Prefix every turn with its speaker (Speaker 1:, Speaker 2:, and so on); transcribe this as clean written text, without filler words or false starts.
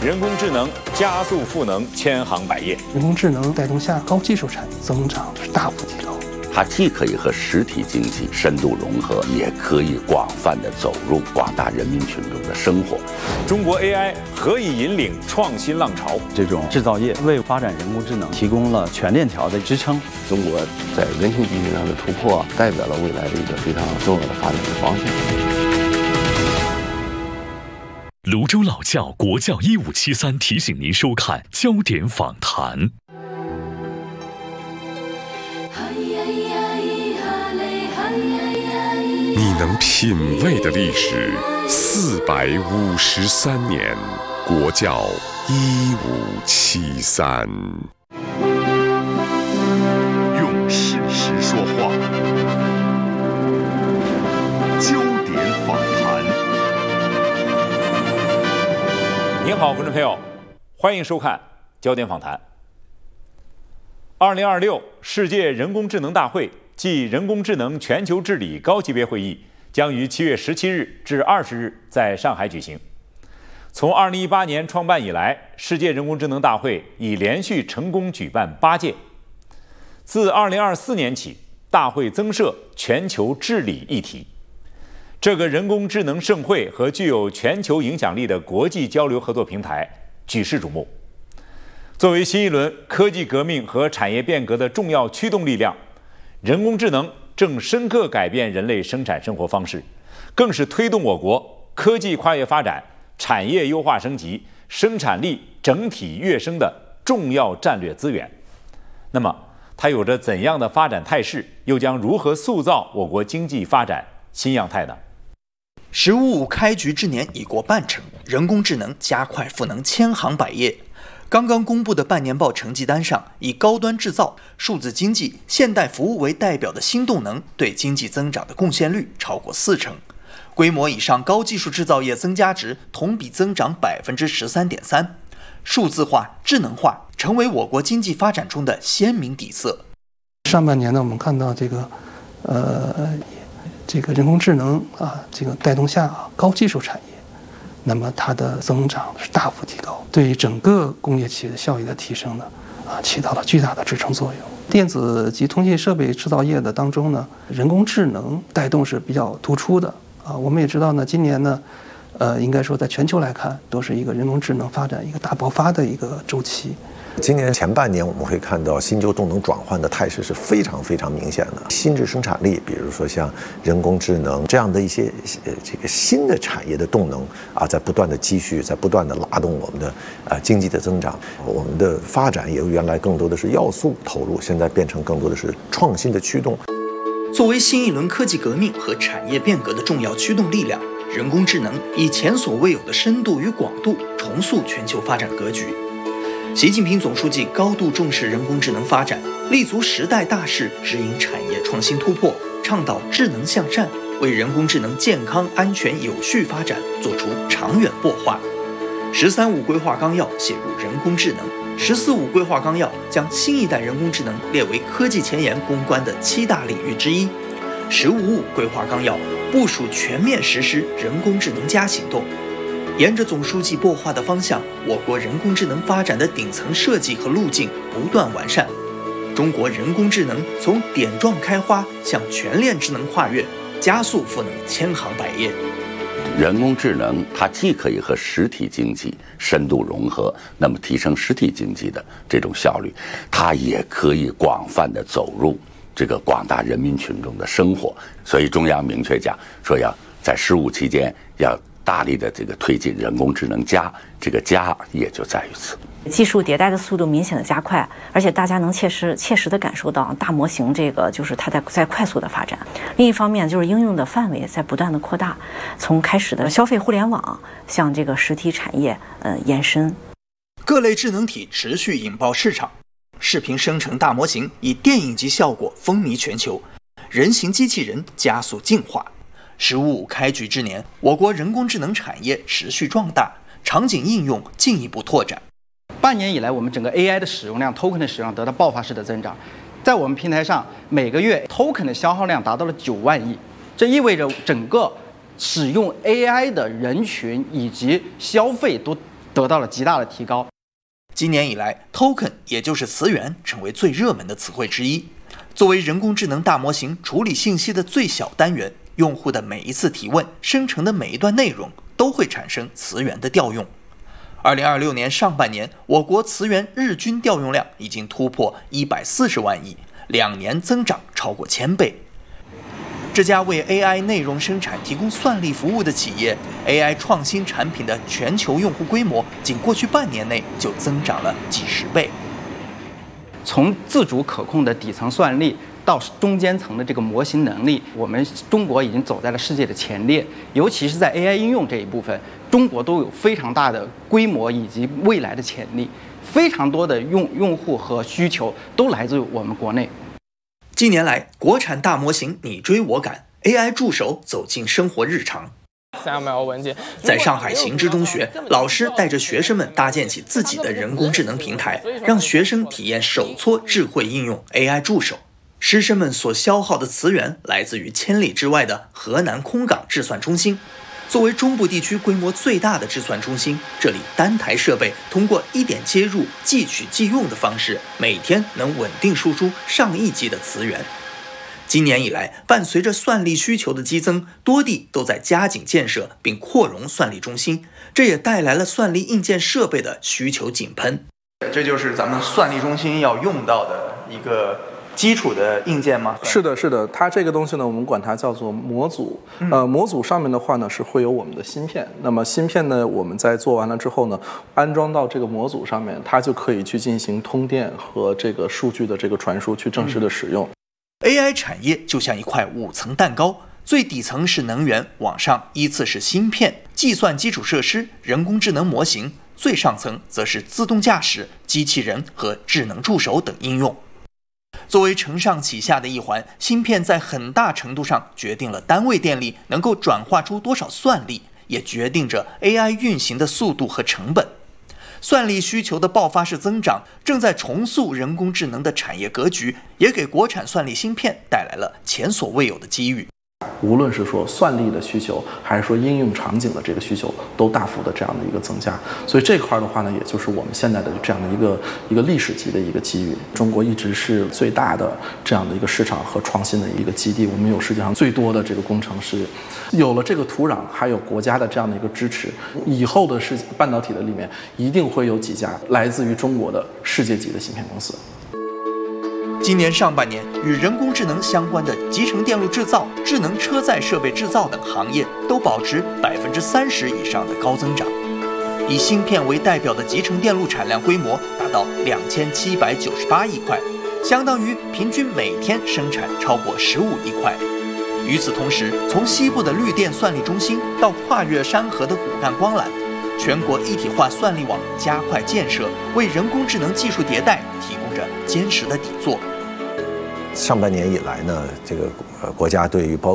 Speaker 1: 人工智能加速赋能千行百业。
Speaker 2: 人工智能带动下高技术产业增长是大幅提高。
Speaker 3: 它既可以和实体经济深度融合，也可以广泛地走入广大人民群众的生活。
Speaker 1: 中国 AI 何以引领创新浪潮？
Speaker 4: 这种制造业为发展人工智能提供了全链条的支撑。
Speaker 5: 中国在人形机器上的突破，代表了未来的一个非常重要的发展的方向。
Speaker 6: 泸州老窖国窖1573提醒您收看焦点访谈。
Speaker 7: 你能品味的历史453年，国窖1573。
Speaker 8: 用事实说话，焦点访谈。
Speaker 1: 您好，观众朋友，欢迎收看焦点访谈。2026世界人工智能大会暨人工智能全球治理高级别会议将于7月17日至20日在上海举行。从2018年创办以来，世界人工智能大会已连续成功举办8届。自2024年起，大会增设全球治理议题。这个人工智能盛会和具有全球影响力的国际交流合作平台举世瞩目。作为新一轮科技革命和产业变革的重要驱动力量，人工智能正深刻改变人类生产生活方式，更是推动我国科技跨越发展、产业优化升级、生产力整体跃升的重要战略资源。那么，它有着怎样的发展态势，又将如何塑造我国经济发展新样态呢
Speaker 9: ？“15+5”开局之年已过半程，人工智能加快赋能千行百业。刚刚公布的半年报成绩单上，以高端制造、数字经济、现代服务为代表的新动能对经济增长的贡献率超过40%，规模以上高技术制造业增加值同比增长13.3%，数字化、智能化成为我国经济发展中的鲜明底色。
Speaker 2: 上半年呢，我们看到这个人工智能带动下高技术产业，那么它的增长是大幅提高，对于整个工业企业的效益的提升呢，起到了巨大的支撑作用。电子及通信设备制造业的当中呢，人工智能带动是比较突出的我们也知道呢，今年呢，应该说在全球来看，都是一个人工智能发展一个大爆发的一个周期。
Speaker 10: 今年前半年，我们会看到新旧动能转换的态势是非常非常明显的。新质生产力，比如说像人工智能这样的一些这个新的产业的动能在不断的积蓄，在不断的拉动我们的经济的增长。我们的发展由原来更多的是要素投入，现在变成更多的是创新的驱动。
Speaker 9: 作为新一轮科技革命和产业变革的重要驱动力量，人工智能以前所未有的深度与广度重塑全球发展格局。习近平总书记高度重视人工智能发展，立足时代大势，指引产业创新突破，倡导智能向善，为人工智能健康、安全、有序发展做出长远擘画。“13+5”规划纲要写入人工智能，“14+5”规划纲要将新一代人工智能列为科技前沿攻关的7大领域之一。“15+5”规划纲要部署全面实施人工智能加行动。沿着总书记擘画的方向，我国人工智能发展的顶层设计和路径不断完善。中国人工智能从点状开花向全链智能跨越，加速赋能千行百业。
Speaker 3: 人工智能它既可以和实体经济深度融合，那么提升实体经济的这种效率，它也可以广泛地走入这个广大人民群众的生活。所以中央明确讲说，要在15期间要大力的这个推进人工智能加，这个加也就在于此。
Speaker 11: 技术迭代的速度明显的加快，而且大家能切实的感受到大模型这个就是它在快速的发展。另一方面就是应用的范围在不断的扩大，从开始的消费互联网向这个实体产业延伸。
Speaker 9: 各类智能体持续引爆市场，视频生成大模型以电影级效果风靡全球，人形机器人加速进化。“15+5”开局之年，我国人工智能产业持续壮大，场景应用进一步拓展。
Speaker 12: 半年以来，我们整个 AI 的使用量、token 的使用量得到爆发式的增长。在我们平台上，每个月 token 的消耗量达到了9万亿，这意味着整个使用 AI 的人群以及消费都得到了极大的提高。
Speaker 9: 今年以来 ，token 也就是词源成为最热门的词汇之一。作为人工智能大模型处理信息的最小单元，用户的每一次提问生成的每一段内容都会产生词源的调用。2026年上半年，我国词源日均调用量已经突破140万亿，2年增长超过1000倍。这家为 AI 内容生产提供算力服务的企业 ，AI 创新产品的全球用户规模，仅过去半年内就增长了几十倍。
Speaker 12: 从自主可控的底层算力到中间层的这个模型能力，我们中国已经走在了世界的前列。尤其是在 AI 应用这一部分，中国都有非常大的规模以及未来的潜力，非常多的用户和需求都来自于我们国内。
Speaker 9: 近年来，国产大模型你追我赶 ，AI 助手走进生活日常。
Speaker 13: 300文件，
Speaker 9: 在上海行知中学，老师带着学生们搭建起自己的人工智能平台，让学生体验手搓智慧应用 AI 助手。师生们所消耗的词源来自于千里之外的河南空港制算中心。作为中部地区规模最大的制算中心，这里单台设备通过一点接入、即取即用的方式，每天能稳定输出上亿级的词源。今年以来，伴随着算力需求的激增，多地都在加紧建设并扩容算力中心，这也带来了算力硬件设备的需求井喷。这就是咱们算力中心要用到的一个基础的硬件吗？
Speaker 14: 是的，是的，它这个东西呢，我们管它叫做模组。模组上面的话呢，是会有我们的芯片。那么芯片呢，我们在做完了之后呢，安装到这个模组上面，它就可以去进行通电和这个数据的这个传输，去正式的使用。
Speaker 9: AI 产业就像一块5层蛋糕，最底层是能源，往上依次是芯片、计算基础设施、人工智能模型，最上层则是自动驾驶、机器人和智能助手等应用。作为承上启下的一环，芯片在很大程度上决定了单位电力能够转化出多少算力，也决定着 AI 运行的速度和成本。算力需求的爆发式增长，正在重塑人工智能的产业格局，也给国产算力芯片带来了前所未有的机遇。
Speaker 14: 无论是说算力的需求，还是说应用场景的这个需求，都大幅的这样的一个增加。所以这块的话呢，也就是我们现在的这样的一个历史级的一个机遇。中国一直是最大的这样的一个市场和创新的一个基地，我们有世界上最多的这个工程师，有了这个土壤，还有国家的这样的一个支持，以后的半导体的里面一定会有几家来自于中国的世界级的芯片公司。
Speaker 9: 今年上半年，与人工智能相关的集成电路制造、智能车载设备制造等行业都保持30%以上的高增长。以芯片为代表的集成电路产量规模达到2798亿块，相当于平均每天生产超过15亿块。与此同时，从西部的绿电算力中心到跨越山河的骨干光缆，全国一体化算力网加快建设，为人工智能技术迭代提供着坚实的底座。
Speaker 10: 上半年以来呢，这个国家对于包